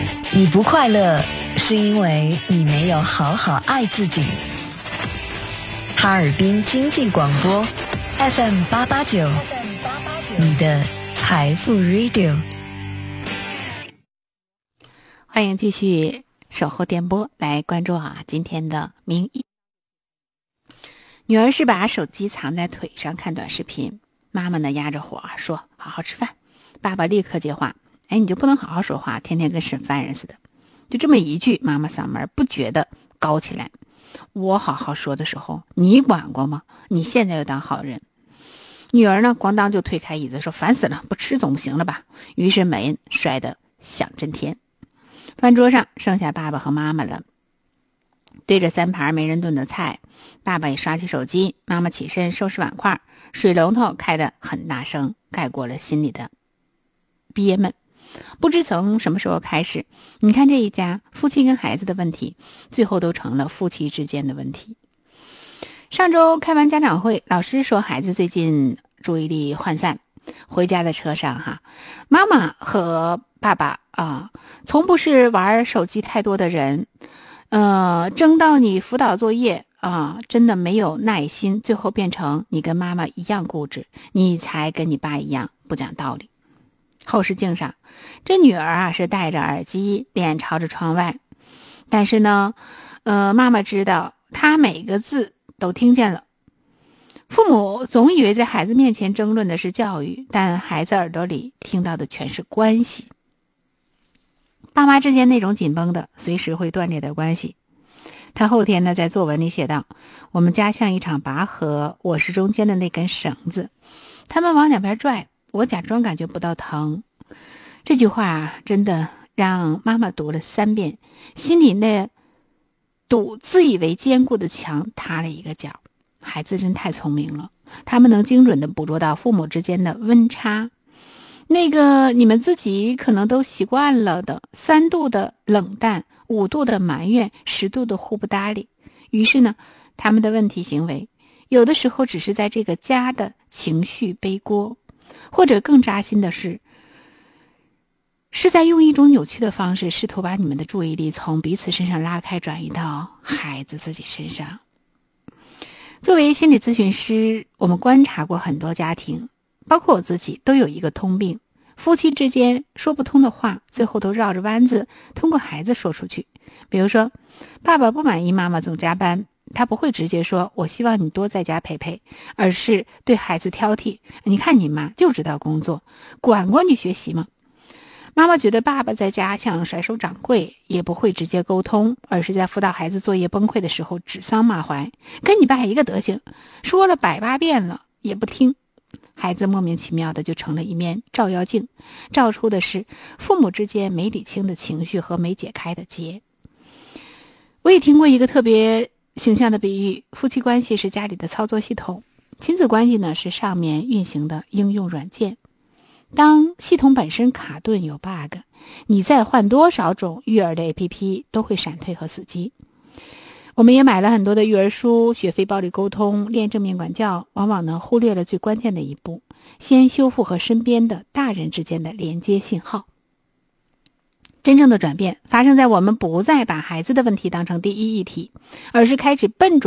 你不快乐，是因为你没有好好爱自己。哈尔滨经济广播 FM889，你的财富 Radio。 欢迎继续守候电波，来关注今天的名医。女儿是把手机藏在腿上看短视频，妈妈呢压着火说好好吃饭，爸爸立刻接话，你就不能好好说话，天天跟审犯人似的。就这么一句，妈妈嗓门不觉得高起来。我好好说的时候你管过吗？你现在又当好人。女儿呢咣当就推开椅子说烦死了，不吃总不行了吧。于是门摔得响震天。饭桌上剩下爸爸和妈妈了，对着3盘没人炖的菜，爸爸也刷起手机，妈妈起身收拾碗筷，水龙头开得很大声，盖过了心里的憋闷。不知从什么时候开始，你看这一家夫妻跟孩子的问题，最后都成了夫妻之间的问题。上周开完家长会，老师说孩子最近注意力涣散，回家的车上妈妈和爸爸从不是玩手机太多的人，争到你辅导作业真的没有耐心，最后变成你跟妈妈一样固执，你才跟你爸一样不讲道理。后视镜上，这女儿是戴着耳机，脸朝着窗外，但是呢，妈妈知道她每个字都听见了。父母总以为在孩子面前争论的是教育，但孩子耳朵里听到的全是关系。爸妈之间那种紧绷的随时会断裂的关系。他后天呢在作文里写道，我们家像一场拔河，我是中间的那根绳子，他们往两边拽，我假装感觉不到疼。这句话真的让妈妈读了3遍，心里那堵自以为坚固的墙塌了一个角。孩子真太聪明了，他们能精准地捕捉到父母之间的温差，那个你们自己可能都习惯了的3度的冷淡，5度的埋怨，10度的互不搭理。于是呢，他们的问题行为有的时候只是在这个家的情绪背锅，或者更扎心的是在用一种扭曲的方式试图把你们的注意力从彼此身上拉开，转移到孩子自己身上。作为心理咨询师，我们观察过很多家庭，包括我自己，都有一个通病，夫妻之间说不通的话，最后都绕着弯子通过孩子说出去。比如说，爸爸不满意妈妈总加班，他不会直接说我希望你多在家陪陪，而是对孩子挑剔，你看你妈就知道工作，管过你学习吗？妈妈觉得爸爸在家像甩手掌柜，也不会直接沟通，而是在辅导孩子作业崩溃的时候指桑骂槐，跟你爸一个德行，说了1008遍了也不听。孩子莫名其妙的就成了一面照妖镜，照出的是父母之间没理清的情绪和没解开的结。我也听过一个特别形象的比喻，夫妻关系是家里的操作系统，亲子关系呢是上面运行的应用软件。当系统本身卡顿有 bug， 你再换多少种育儿的 APP 都会闪退和死机。我们也买了很多的育儿书，学非暴力沟通，练正面管教，往往呢忽略了最关键的一步，先修复和身边的大人之间的连接信号。真正的转变发生在我们不再把孩子的问题当成第一议题，而是开始笨拙